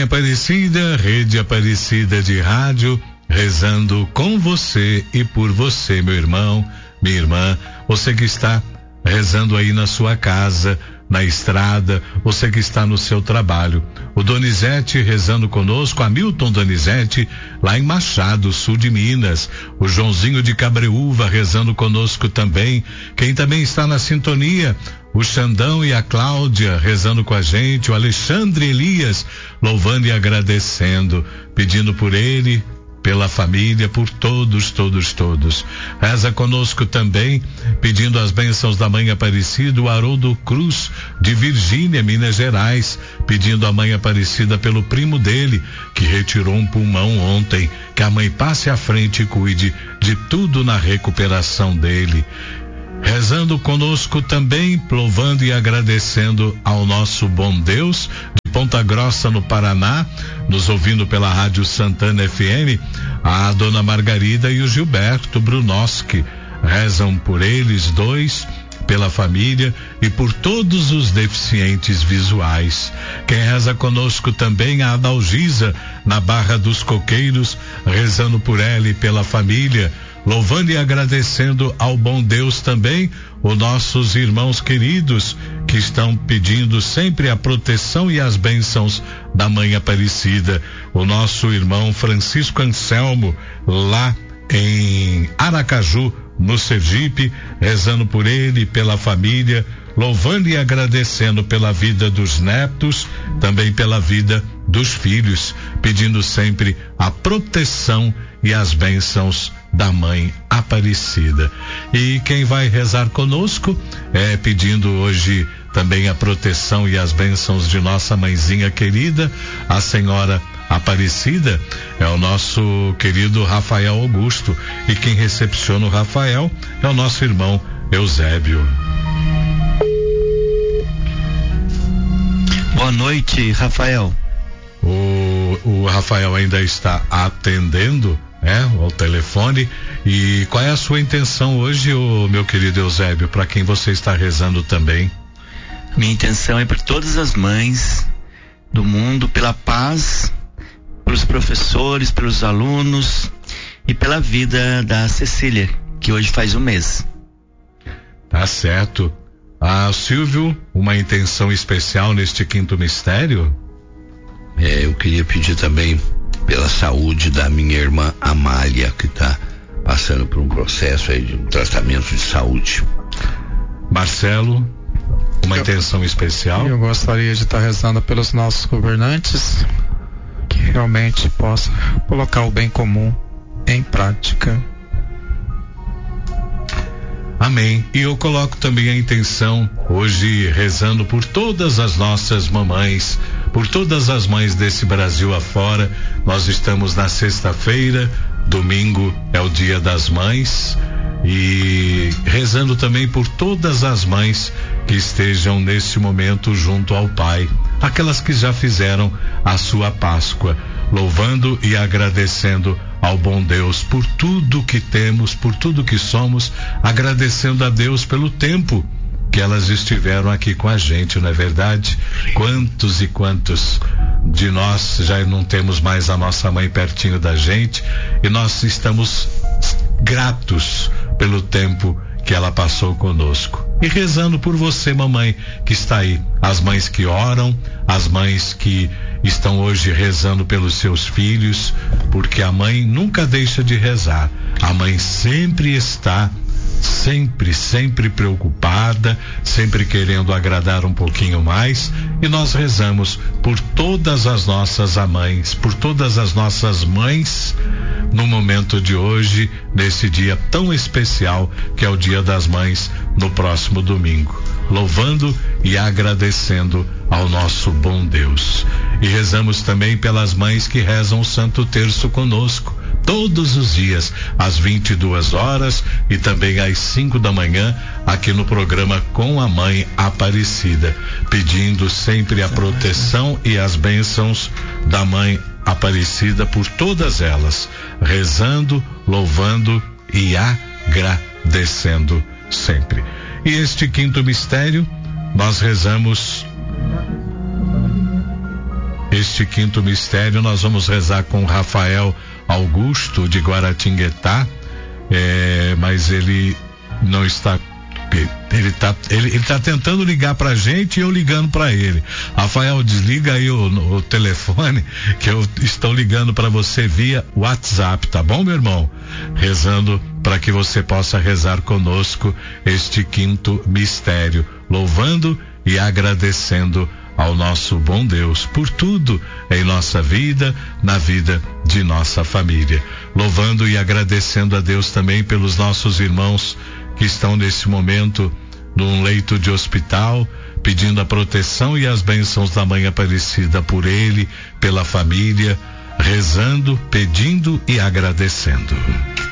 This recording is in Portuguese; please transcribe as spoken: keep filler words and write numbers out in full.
Aparecida, Rede Aparecida de Rádio, rezando com você e por você, meu irmão, minha irmã, você que está rezando aí na sua casa, na estrada, você que está no seu trabalho. O Donizete rezando conosco, Hamilton Donizete, lá em Machado, sul de Minas. O Joãozinho de Cabreúva rezando conosco também. Quem também está na sintonia, o Xandão e a Cláudia rezando com a gente, o Alexandre Elias louvando e agradecendo, pedindo por ele, pela família, por todos, todos, todos. Reza conosco também, pedindo as bênçãos da Mãe Aparecida, o Haroldo Cruz, de Virgínia, Minas Gerais, pedindo a Mãe Aparecida pelo primo dele, que retirou um pulmão ontem, que a mãe passe à frente e cuide de tudo na recuperação dele. Rezando conosco também, louvando e agradecendo ao nosso bom Deus, de Ponta Grossa, no Paraná, nos ouvindo pela Rádio Santana F M, a dona Margarida e o Gilberto Brunoski. Rezam por eles dois, pela família e por todos os deficientes visuais. Quem reza conosco também, a Adalgisa, na Barra dos Coqueiros, rezando por ela e pela família, louvando e agradecendo ao bom Deus também, os nossos irmãos queridos que estão pedindo sempre a proteção e as bênçãos da Mãe Aparecida. O nosso irmão Francisco Anselmo, lá em Aracaju, no Sergipe, rezando por ele e pela família, louvando e agradecendo pela vida dos netos, também pela vida dos filhos, pedindo sempre a proteção e as bênçãos da Mãe Aparecida. E quem vai rezar conosco é pedindo hoje também a proteção e as bênçãos de nossa mãezinha querida, a Senhora Aparecida, é o nosso querido Rafael Augusto, e quem recepciona o Rafael é o nosso irmão Eusébio. Boa noite, Rafael. O, o Rafael ainda está atendendo, né, ao telefone. E qual é a sua intenção hoje, o meu querido Eusébio, para quem você está rezando também? Minha intenção é para todas as mães do mundo, pela paz, pelos professores, pelos alunos e pela vida da Cecília, que hoje faz um mês. Tá certo. Ah, Silvio, uma intenção especial neste quinto mistério? É, eu queria pedir também pela saúde da minha irmã Amália, que está passando por um processo aí de um tratamento de saúde. Marcelo, uma eu, intenção especial? Eu gostaria de estar rezando pelos nossos governantes, que realmente possam colocar o bem comum em prática. Amém. E eu coloco também a intenção hoje rezando por todas as nossas mamães, por todas as mães desse Brasil afora. Nós estamos na sexta-feira, domingo é o Dia das Mães, e rezando também por todas as mães que estejam nesse momento junto ao Pai, aquelas que já fizeram a sua Páscoa, louvando e agradecendo ao bom Deus por tudo que temos, por tudo que somos, agradecendo a Deus pelo tempo que elas estiveram aqui com a gente, não é verdade? Quantos e quantos de nós já não temos mais a nossa mãe pertinho da gente, e nós estamos gratos pelo tempo que ela passou conosco. E rezando por você, mamãe, que está aí, as mães que oram, as mães que estão hoje rezando pelos seus filhos, porque a mãe nunca deixa de rezar. A mãe sempre está, sempre, sempre preocupada, sempre querendo agradar um pouquinho mais, e nós rezamos por todas as nossas mães, por todas as nossas mães, no momento de hoje, nesse dia tão especial que é o Dia das Mães, no próximo domingo, louvando e agradecendo ao nosso bom Deus. E rezamos também pelas mães que rezam o Santo Terço conosco, todos os dias, às vinte e duas horas e também às cinco da manhã, aqui no programa Com a Mãe Aparecida, pedindo sempre a proteção e as bênçãos da Mãe Aparecida por todas elas, rezando, louvando e agradecendo sempre. E este quinto mistério, nós rezamos este quinto mistério, nós vamos rezar com Rafael Augusto de Guaratinguetá, é, mas ele não está, ele está ele, ele tá tentando ligar pra gente e eu ligando pra ele. Rafael, desliga aí o, o telefone que eu estou ligando pra você via WhatsApp, tá bom, meu irmão? Rezando para que você possa rezar conosco este quinto mistério, louvando e agradecendo ao nosso bom Deus por tudo em nossa vida, na vida de nossa família. Louvando e agradecendo a Deus também pelos nossos irmãos que estão nesse momento num leito de hospital, pedindo a proteção e as bênçãos da Mãe Aparecida por ele, pela família, rezando, pedindo e agradecendo.